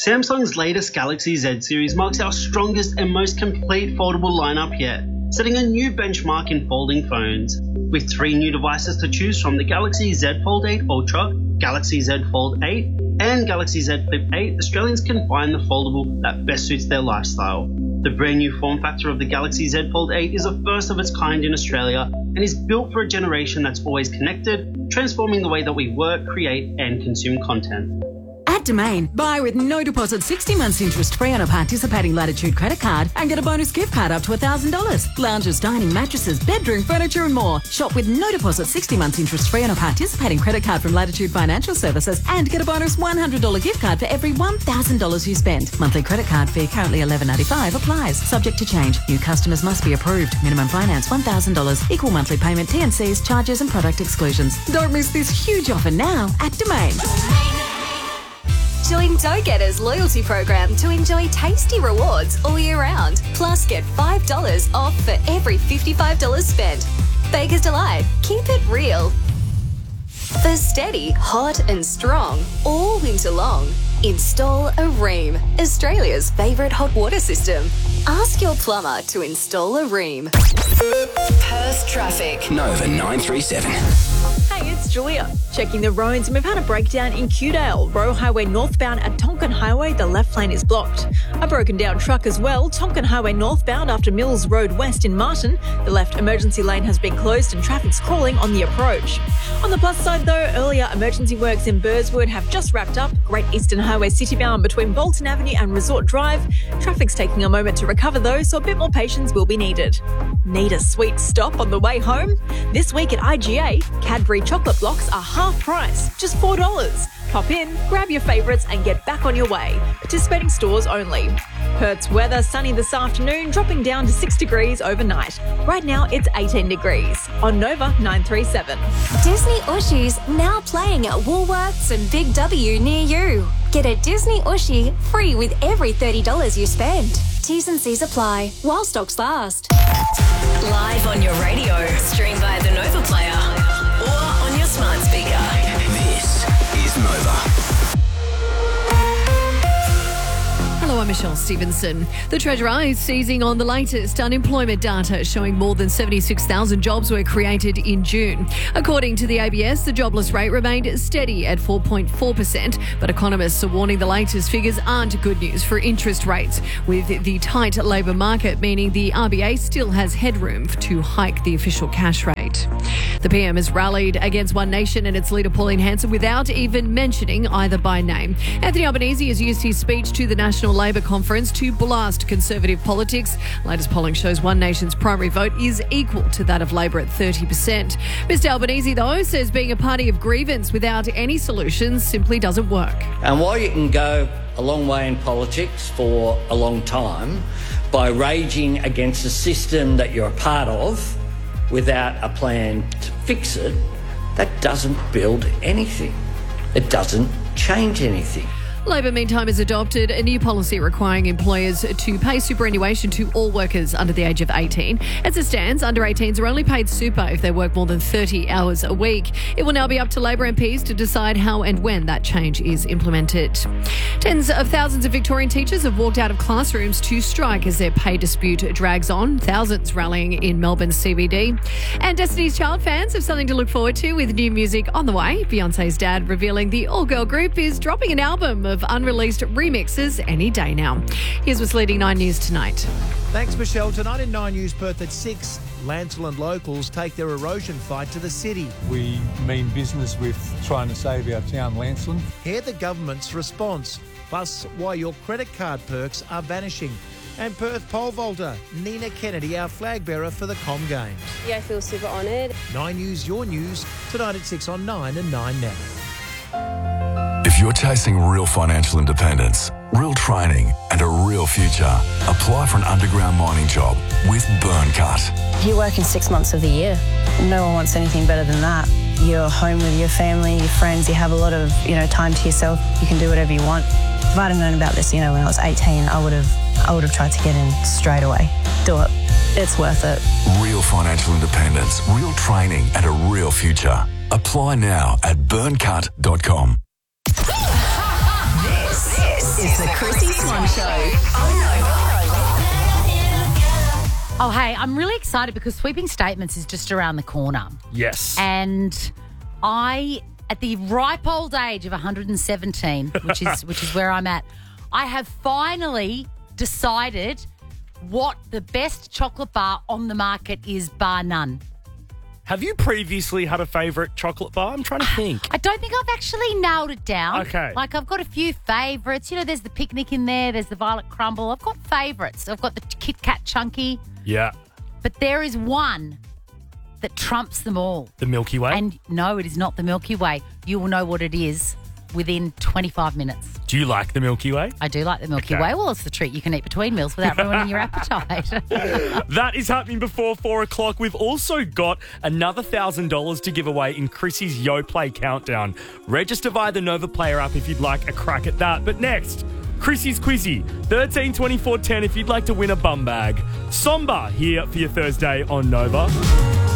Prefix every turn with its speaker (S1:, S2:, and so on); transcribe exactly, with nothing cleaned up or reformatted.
S1: Samsung's latest Galaxy Z series marks our strongest and most complete foldable lineup yet, setting a new benchmark in folding phones. With three new devices to choose from, the Galaxy Z Fold eight Ultra, Galaxy Z Fold eight, and Galaxy Z Flip eight, Australians can find the foldable that best suits their lifestyle. The brand new form factor of the Galaxy Z Fold eight is a first of its kind in Australia and is built for a generation that's always connected, transforming the way that we work, create, and consume content.
S2: At Domain, buy with no deposit sixty months interest free on a participating Latitude credit card and get a bonus gift card up to one thousand dollars. Lounges, dining, mattresses, bedroom, furniture and more. Shop with no deposit sixty months interest free on a participating credit card from Latitude Financial Services and get a bonus one hundred dollars gift card for every one thousand dollars you spend. Monthly credit card fee currently eleven ninety-five applies. Subject to change. New customers must be approved. Minimum finance one thousand dollars. Equal monthly payment, T and Cs, charges and product exclusions. Don't miss this huge offer now at Domain.
S3: Join Go Getters loyalty program to enjoy tasty rewards all year round. Plus, get five dollars off for every fifty-five dollars spent. Baker's Delight. Keep it real. For steady, hot and strong, all winter long, install a Rheem, Australia's favourite hot water system. Ask your plumber to install a Rheem.
S4: Perth traffic.
S5: Nova nine three seven.
S6: Hey, it's Julia. Checking the roads, and we've had a breakdown in Kewdale. Royal Highway northbound at Tonkin Highway, the left lane is blocked. A broken down truck as well. Tonkin Highway northbound after Mills Road West in Martin. The left emergency lane has been closed and traffic's crawling on the approach. On the plus side though, earlier emergency works in Burswood have just wrapped up. Great Eastern Highway citybound between Bolton Avenue and Resort Drive. Traffic's taking a moment to recover though, so a bit more patience will be needed. Need a sweet stop on the way home? This week at I G A, Cadbury chocolate blocks are half price, just four dollars. Pop in, grab your favourites and get back on your way. Participating stores only. Perth's weather, sunny this afternoon, dropping down to six degrees overnight. Right now it's eighteen degrees. On Nova nine three seven.
S3: Disney Ushies now playing at Woolworths and Big W near you. Get a Disney Ushie free with every thirty dollars you spend. T's and C's apply while stocks last.
S4: Live on your radio, stream via the Nova Player or on your smart speaker.
S5: This is Nova.
S7: Hello, I'm Michelle Stevenson. The Treasurer is seizing on the latest unemployment data showing more than seventy-six thousand jobs were created in June. According to the A B S, the jobless rate remained steady at four point four percent, but economists are warning the latest figures aren't good news for interest rates, with the tight labour market meaning the R B A still has headroom to hike the official cash rate. The P M has rallied against One Nation and its leader Pauline Hanson without even mentioning either by name. Anthony Albanese has used his speech to the National Labor Conference to blast Conservative politics. Latest polling shows One Nation's primary vote is equal to that of Labor at thirty percent. Mister Albanese, though, says being a party of grievance without any solutions simply doesn't work.
S8: And while you can go a long way in politics for a long time by raging against a system that you're a part of without a plan to fix it, that doesn't build anything. It doesn't change anything.
S7: Labor, meantime, has adopted a new policy requiring employers to pay superannuation to all workers under the age of eighteen. As it stands, under eighteens are only paid super if they work more than thirty hours a week. It will now be up to Labor M Ps to decide how and when that change is implemented. Tens of thousands of Victorian teachers have walked out of classrooms to strike as their pay dispute drags on. Thousands rallying in Melbourne's C B D. And Destiny's Child fans have something to look forward to with new music on the way. Beyonce's dad revealing the all-girl group is dropping an album of unreleased remixes any day now. Here's what's leading Nine News tonight.
S9: Thanks, Michelle. Tonight in Nine News Perth at six, Lancelin locals take their erosion fight to the city.
S10: We mean business with trying to save our town, Lancelin.
S9: Hear the government's response, plus why your credit card perks are vanishing. And Perth pole vaulter Nina Kennedy, our flag bearer for the Com Games.
S11: Yeah, I feel super honoured.
S9: Nine News, your news, tonight at six on Nine and Nine now.
S12: If you're chasing real financial independence, real training and a real future, apply for an underground mining job with Burncut.
S13: You work in six months of the year. No one wants anything better than that. You're home with your family, your friends, you have a lot of, you know, time to yourself. You can do whatever you want. If I'd have known about this, you know, when I was eighteen, I would have I would have tried to get in straight away. Do it. It's worth it.
S12: Real financial independence, real training and a real future. Apply now at burncut dot com.
S4: This, this is the Chrissy Swan Show on Nova.
S11: Oh, hey, I'm really excited because Sweeping Statements is just around the corner.
S14: Yes.
S11: And I, at the ripe old age of one hundred seventeen, which is which is where I'm at, I have finally decided what the best chocolate bar on the market is, bar none.
S14: Have you previously had a favourite chocolate bar? I'm trying to think.
S11: I don't think I've actually nailed it down.
S14: Okay.
S11: Like, I've got a few favourites. You know, there's the Picnic in there. There's the Violet Crumble. I've got favourites. I've got the Kit Kat Chunky.
S14: Yeah.
S11: But there is one that trumps them all.
S14: The Milky Way?
S11: And no, it is not the Milky Way. You will know what it is within twenty-five minutes.
S14: Do you like the Milky Way?
S11: I do like the Milky
S14: Okay.
S11: Way. Well, it's the treat you can eat between meals without ruining your appetite.
S14: That is happening before four o'clock. We've also got another one thousand dollars to give away in Chrissy's Yo Play Countdown. Register via the Nova Player app if you'd like a crack at that. But next, Chrissy's Quizzy, thirteen twenty-four ten if you'd like to win a bum bag. Somber here for your Thursday on Nova.